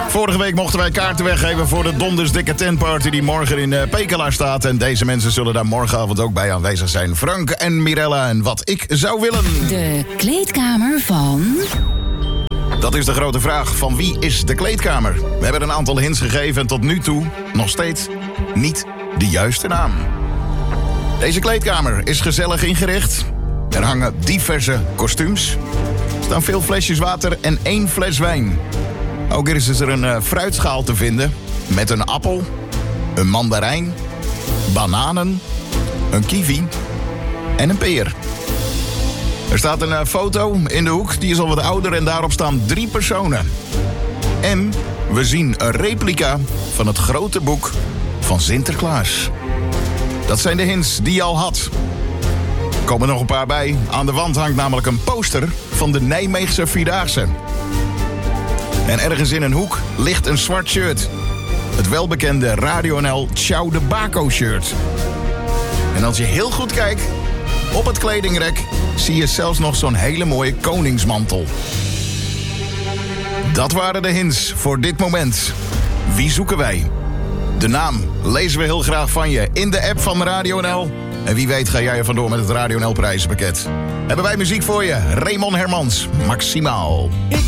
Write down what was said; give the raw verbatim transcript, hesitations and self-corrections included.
Vorige week mochten wij kaarten weggeven voor de dondersdikke tentparty die morgen in uh, Pekela staat. En deze mensen zullen daar morgenavond ook bij aanwezig zijn. Frank en Mirella en wat ik zou willen. De kleedkamer van... Dat is de grote vraag. Van wie is de kleedkamer? We hebben een aantal hints gegeven en tot nu toe nog steeds niet de juiste naam. Deze kleedkamer is gezellig ingericht. Er hangen diverse kostuums. Er staan veel flesjes water en één fles wijn. Ook is er een uh, fruitschaal te vinden met een appel, een mandarijn, bananen, een kiwi en een peer. Er staat een uh, foto in de hoek, die is al wat ouder en daarop staan drie personen. En we zien een replica van het grote boek van Sinterklaas. Dat zijn de hints die je al had. Er komen nog een paar bij. Aan de wand hangt namelijk een poster van de Nijmeegse Vierdaagse. En ergens in een hoek ligt een zwart shirt. Het welbekende Radio N L Ciao de Baco shirt. En als je heel goed kijkt, op het kledingrek zie je zelfs nog zo'n hele mooie koningsmantel. Dat waren de hints voor dit moment. Wie zoeken wij? De naam lezen we heel graag van je in de app van Radio N L. En wie weet ga jij er vandoor met het Radio N L prijzenpakket. Hebben wij muziek voor je? Raymond Hermans, Maximaal.